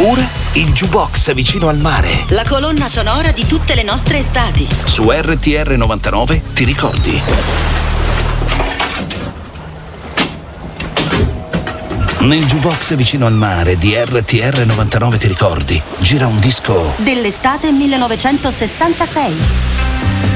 Oppure il jukebox vicino al mare. La colonna sonora di tutte le nostre estati. Su RTR 99 ti ricordi? Nel jukebox vicino al mare di RTR 99 ti ricordi? Gira un disco dell'estate 1966.